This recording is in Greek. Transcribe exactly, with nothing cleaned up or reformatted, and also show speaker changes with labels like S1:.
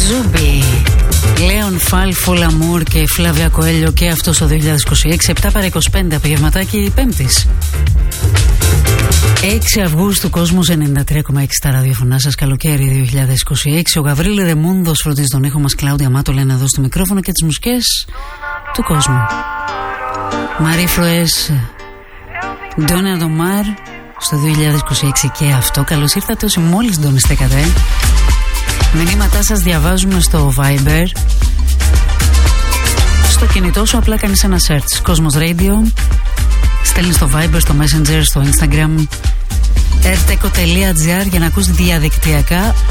S1: Ζούμπι, Λέον Φαλ, Φολαμούρ και Φλάβια Κοέλιο και αυτό το δύο χιλιάδες είκοσι έξι, επτά παρά είκοσι πέντε απογευματάκι Πέμπτης. έξι Αυγούστου, Κόσμος ενενήντα τρία κόμμα έξι στα ραδιοφωνά σας, καλοκαίρι δύο χιλιάδες είκοσι έξι. Ο Γαβρίλη Ρεμούντος φροντίζει τον ήχο μας, Κλάουδια Μάτολα εδώ στο μικρόφωνο και τις μουσικές του κόσμου. Μαρί Φροές, Ντόνα Ντομάρ στο δύο χιλιάδες είκοσι έξι και αυτό. Καλώς ήρθατε όσοι μόλις συντονιστήκατε. Μηνύματά σας διαβάζουμε στο Viber. Στο κινητό σου απλά κάνεις ένα search Κόσμος Radio, στέλνεις στο Viber, στο Messenger, στο Instagram erteco τελεία gr για να ακούς διαδικτυακά